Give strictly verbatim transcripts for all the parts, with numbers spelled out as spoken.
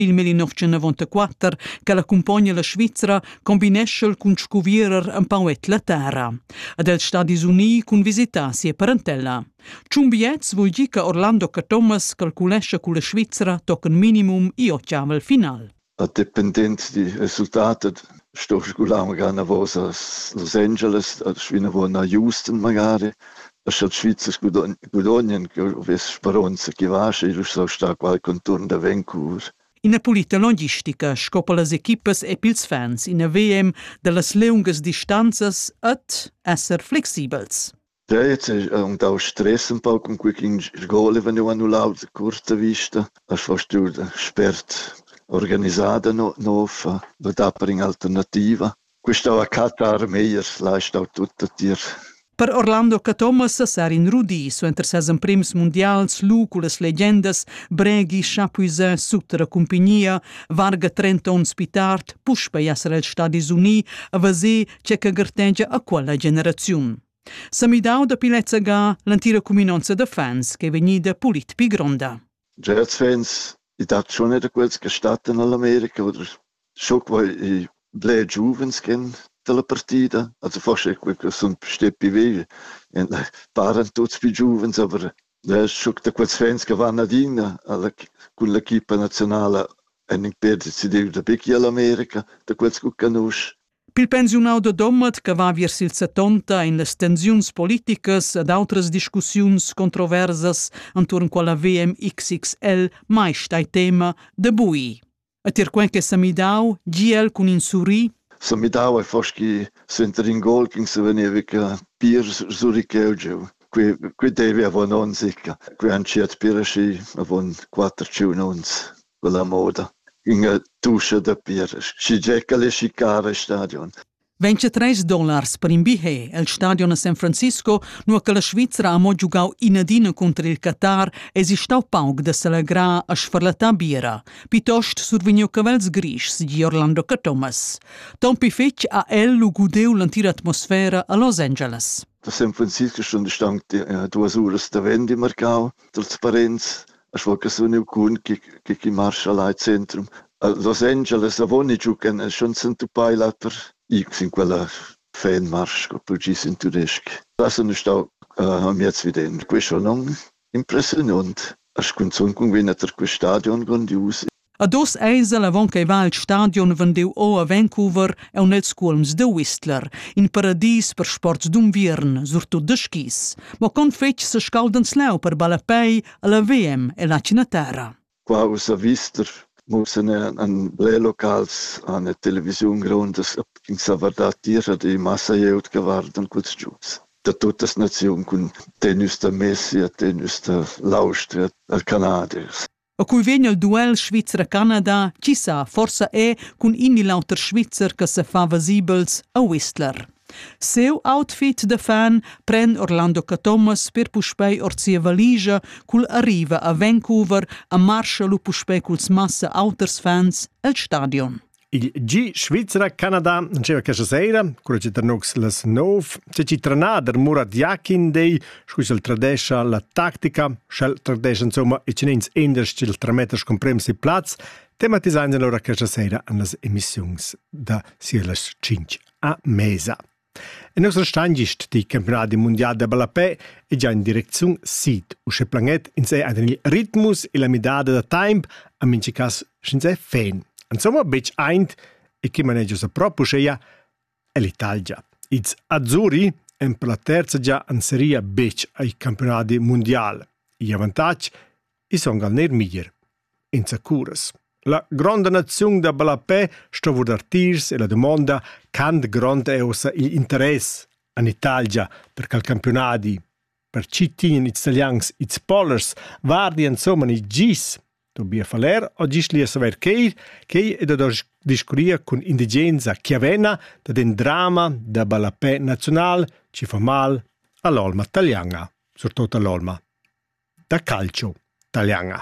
Il millinovecentonovantaquattro che l'accompagna la Svizzera combinesce cun scuvierer un pauet la terra. Ed el Stati Uniti cun visita sia parentella. Ciun biets vuol dir che Orlando Thomas calculesce con la Svizzera toc un minimum i ottavel final. A dependent di risultati sto scuola magari a Los Angeles, a svina a Houston magari. A Svizzera guadagnan che avesse speranza che vasce e lo sta qual contorno da Vancouver. In polita logistica scopa las equipas e pils fans in a V M de las lungas distanzas et esser flexibels. Ja, jetzt ist ein da Stress ein paar con cui in Gole wenn du annullato corta vista, as fast du spert organizzata no no fa, da per in alternativa. Questa a Qatar meglio, lascia tutto dir. Per Orlando Thomas sar in Rudi, su enter ses prims mundials, lu cu las legendas, Breghi, Chapuisat, Sutter a compagnia, Varga trenta ons pitart, puspa jasser el Stati Uniti, a vase c'è che garteggia a quella generazione. Samidau da pilezza ga l'antira cominanza de fans che venida pulit pi gronda. Jazz fans, i dat schon nicht quels gestatten all'America, oder schon i ble juvens ken della partita, also forse quel sono steppi veri, e paren tutti più giovani, aber da schon da quels fans che vanno ad in con l'equipa nazionale e non perdersi di da picchi all'America, da quels che conosce. Pil pensionau de Dommet che va vers il settanta in les tensiuns politicas ed autras discussions controversas intorno quella V M X X L mai stai tema de bui. A tir quen che Samidau, G L con insuri, Samidau è foschi senza ringol che se veniva che pier zuricheugiu. Qui qui devi avon onzica. Qui anciat pirasci avon quattro ciunons quella moda. In tuscia da pier. Si gecca le scicare stadion. ventitré dollars per in bihe, el stadion a San Francisco, nu che la Svizzera ha mo giugau inadina contro il Qatar, esistau paug da celegra a sfarlata biera. Pitost survegno cavels gris, di Orlando Thomas. Tompi fetch a el lu gudeu l'antira atmosfera a Los Angeles. Da San Francisco schon stank uh, due ore da vendi marcau, trasparenz, a schwacca sono kun che che che Marshall Light Centrum. A Los Angeles a voni giucan schon sento paila per X in quella fanmarsch, che ci sono tedeschi. Da sono sta a miez vident. Questo non impressionante. A sconzon con venater quel stadion grandios. A dos eisel avon che va il stadion vendeu o a Vancouver e un els scuolms de Whistler, in paradis per sports d'unviern, surtout de skis. Ma con fetch se scalden sleu per balapei alla V M e la Cinatera. Qua us a Wister mussen an ble locals an a television grondas in savardatiera di massa jeut gewarden quels giuts. Da tutas nazion con tenus da Messi e tenus da l'Austria al Canadiers. A cui vegna il duel Svizzera-Canada, ci sa, forsa è con inni lauter Svizzer che se fa visibels a Whistler. Seu outfit de fan pren Orlando Thomas per puspei orzia valigia cul arriva a Vancouver a marscia lu puspei culs massa auters fans al stadion. Il G Svizzera-Canada non c'era che sera, quello ci ternux las nov, c'è ci trenader Murat Yakin dei, scusa il tradescia la tattica, schel tradescia insomma e cinens enders c'il tre meters compremsi plaz, tematizzando allora che sera an las emissions da sielas cinque a mesa. Il nostro stangist di campionati mondiali de balapè è già in direzione sud, usce planet in sé ad il ritmus e la midada da tempo a mincicas senza fan. Insomma, bec eint e che maneggia proprio sceia è l'Italia. Iz Azzurri è per la terza già in serie bec ai campionati mondiali. I vantaggi sono al ner miglior, in sacuras. La grande nazione da balapè sta vor d'artirs e la domanda can grande è ossa l'interesse in Italia per cal campionati per cittadini italians i spoilers vardi insomma i gis Tobia Faler o gis li a saber che che è da discuria con indigenza chiavena da den drama da balapè nazionale ci fa mal all'olma italiana, soprattutto all'olma da calcio italiana.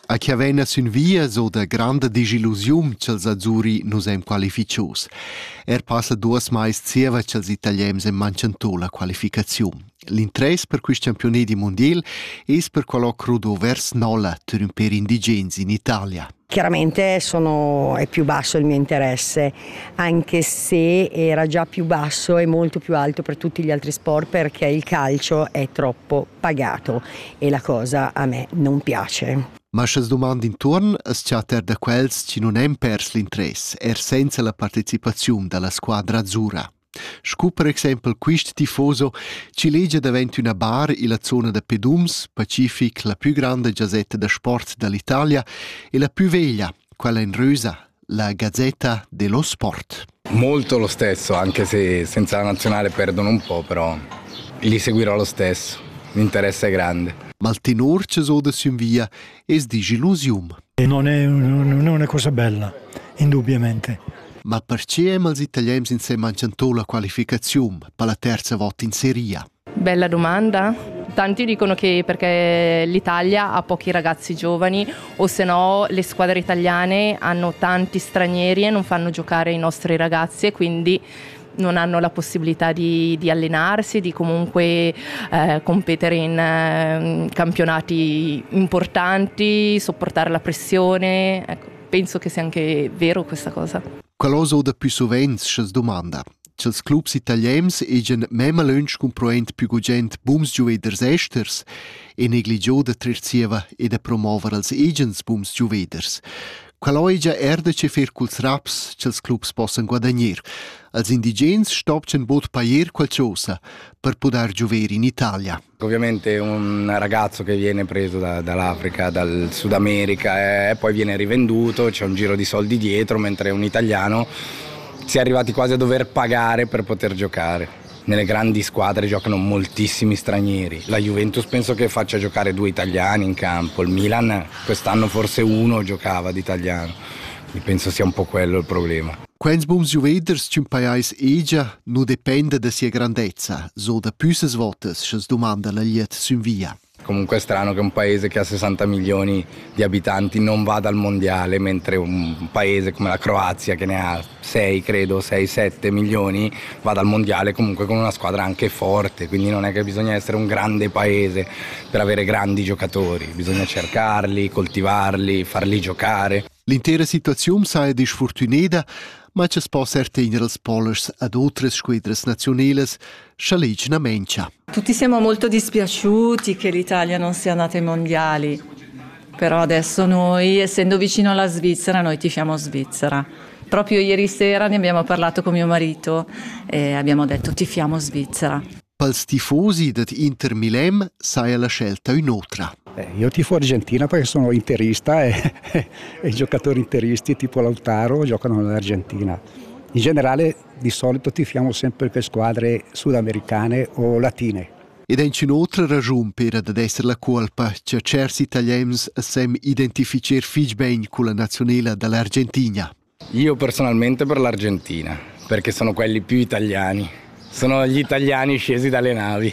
A Chiavenna sun via so da grande disillusione che els azzurri nus hem qualificius. Er passa duas mais zieva che els italiens hem mangianto la qualificazione. L'interesse per questi campionati mondiali è per quello crudo vers nolla per un per indigeni in Italia. Chiaramente sono, è più basso il mio interesse, anche se era già più basso e molto più alto per tutti gli altri sport, perché il calcio è troppo pagato e la cosa a me non piace. Ma se domande intorno, es chatter da quels ci non hem pers l'interesse, er senza la partecipazione della squadra azzurra. Scu per esempio quist tifoso ci legge davanti una bar in la zona de Pedums, Pacific, la più grande gazzetta de sport dall'Italia e la più veglia, quella in rosa, la Gazzetta dello Sport. Molto lo stesso, anche se senza la nazionale perdono un po', però li seguirò lo stesso, l'interesse è grande. Ma il tenor che so da via è disillusione. Non è, non è una cosa bella, indubbiamente. Ma perché hem els italiens insieme mangianto la qualificazione per la terza volta in Serie A? Bella domanda. Tanti dicono che perché l'Italia ha pochi ragazzi giovani o se no le squadre italiane hanno tanti stranieri e non fanno giocare i nostri ragazzi e quindi non hanno la possibilità di, di allenarsi, di comunque eh, competere in eh, campionati importanti, sopportare la pressione. Ecco, penso che sia anche vero questa cosa. Quello da più sovente si domanda. Che els clubs italiens egen mem lunch comproent più gugent bums giuveders esters e negligio de terzieva e de promover als egens bums giuveders. Quello ega erde che fer culs raps che els clubs possan guadagner. Als indigens stopcen bot paier qualcosa per poter giovere in Italia. Ovviamente un ragazzo che viene preso da, dall'Africa, dal Sud America e poi viene rivenduto, c'è un giro di soldi dietro, mentre un italiano si è arrivati quasi a dover pagare per poter giocare. Nelle grandi squadre giocano moltissimi stranieri. La Juventus penso che faccia giocare due italiani in campo. Il Milan quest'anno forse uno giocava di italiano. Quindi penso sia un po' quello il problema. Quens bums juveders c'un pais egia non dipende da sia grandezza. So da püses votes se domanda la liet sun via. Comunque è strano che un paese che ha sessanta milioni di abitanti non vada al mondiale, mentre un paese come la Croazia, che ne ha sei, credo, sei sette milioni, vada al mondiale comunque con una squadra anche forte. Quindi non è che bisogna essere un grande paese per avere grandi giocatori, bisogna cercarli, coltivarli, farli giocare. L'intera situazione sa è disfortunata, ma ci si può tenere els polers ad altre squadre nazionali, scialegge una mencia. Tutti siamo molto dispiaciuti che l'Italia non sia andata ai mondiali, però adesso noi, essendo vicino alla Svizzera, noi tifiamo Svizzera. Proprio ieri sera ne abbiamo parlato con mio marito e abbiamo detto tifiamo Svizzera. Pels tifosi d'Inter Milem sai la scelta un'altra. Eh, io tifo Argentina perché sono interista e, e, e i giocatori interisti tipo Lautaro giocano nell'Argentina. In generale di solito tifiamo sempre per squadre sudamericane o latine. Ed è un'altra ragione per ad essere la colpa che certi italiani sem identificar fig ben con la nazionale dell'Argentina. Io personalmente per l'Argentina, perché sono quelli più italiani. Sono gli italiani scesi dalle navi.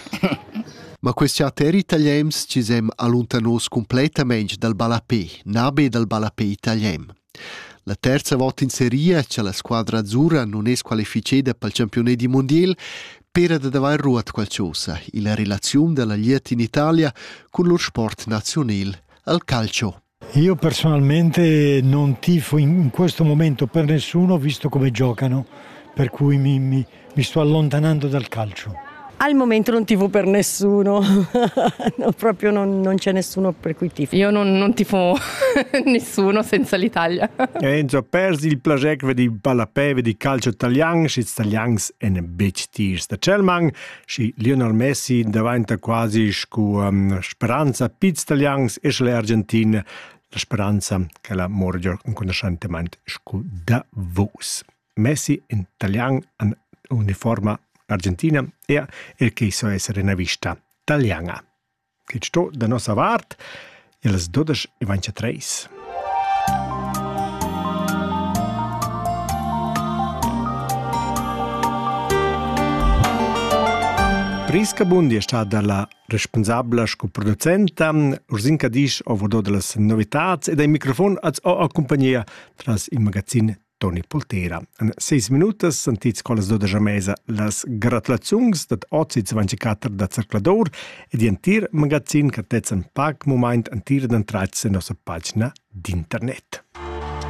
Ma questi altri italiani ci siamo allontanati completamente dal balapè, nabe dal balapè italiano. La terza volta in serie che la squadra azzurra non è squalificata per il campionato mondiale per ad aver ruot qualcosa in la relazione della Lieta in Italia con lo sport nazionale, al calcio. Io personalmente non tifo in questo momento per nessuno, visto come giocano, per cui mi, mi, mi sto allontanando dal calcio. Al momento non tifo per nessuno, no, proprio non, non c'è nessuno per cui tifo. Io non, non tifo nessuno senza l'Italia. Enzo persi il piacere di balapè di calcio italiano, si italiani e un bit tirs da Celman, si Lionel Messi davanti quasi con um, speranza pizz italiani e l'Argentina, la speranza che la morge inconoscentemente con Davos. Messi in italiano in uniforme Argentina e il che so essere una vista italiana. Che sto da nostra parte e le dodici e ventitré. Prisca Bundi è stata la responsabile scoproducenta, Ursin Cadisch ha avuto delle novità e dai microfoni ha accompagnato tra il magazzino Toni Poltera. In sei minuti sentite con le dodici mese le gratulazioni da oggi ventiquattro da Cerclador e di intero magazzino che è un pac momento intero d'entrare sulla nostra pagina d'internet.